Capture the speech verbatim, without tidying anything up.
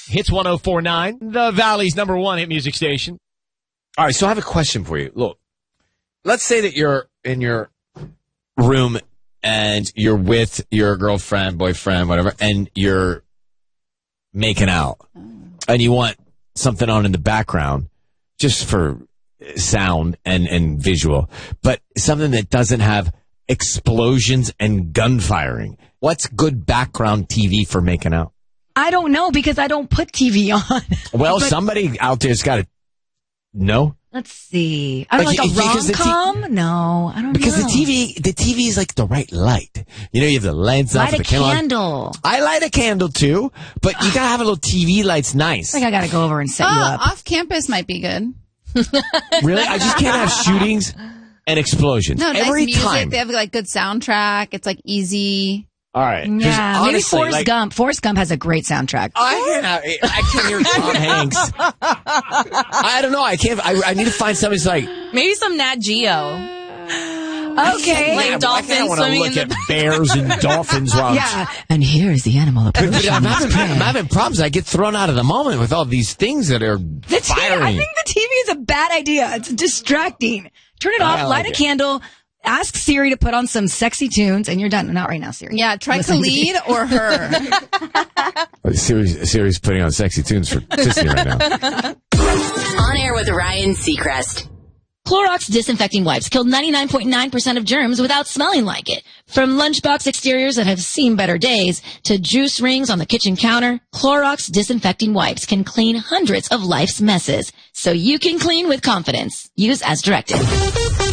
Hits one oh four point nine, the Valley's number one hit music station. All right, so I have a question for you. Look, let's say that you're in your room and you're with your girlfriend, boyfriend, whatever, and you're making out. And you want something on in the background just for sound and, and visual, but something that doesn't have explosions and gunfiring. What's good background T V for making out? I don't know because I don't put T V on. Well, But- somebody out there's got to know. Let's see. I don't Like, like, a because the T- rom-com? No, I don't Because know. the T V, the T V is like the right light. You know, you have the lens Light off, a the camera. candle. I light a candle too, but you gotta have a little T V light's nice. I think I gotta go over and set you Oh, up. off campus might be good. Really? I just can't have shootings and explosions. No, Every nice music. time. They have like good soundtrack. It's like easy. All right. 'Cause Yeah, maybe honestly, Forrest like, Gump. Forrest Gump has a great soundtrack. I can't, I can't hear Tom Hanks. I don't know. I can't. I, I need to find somebody who's like, Maybe some Nat Geo. Okay. Like yeah, dolphins I want to swimming look in at bears and dolphins while I'm Yeah, and here is the animal But, but approaching. I'm, having, I'm having problems. I get thrown out of the moment with all these things that are The T V, firing. I think the T V is a bad idea. It's distracting. Turn it off, I light like a it. candle, ask Siri to put on some sexy tunes, and you're done. Not right now, Siri. Yeah, try Listen to me. Khalid or her. Siri's, Siri's putting on sexy tunes for Sissy right now. On air with Ryan Seacrest. Clorox disinfecting wipes killed ninety-nine point nine percent of germs without smelling like it. From lunchbox exteriors that have seen better days to juice rings on the kitchen counter, Clorox disinfecting wipes can clean hundreds of life's messes. So you can clean with confidence. Use as directed.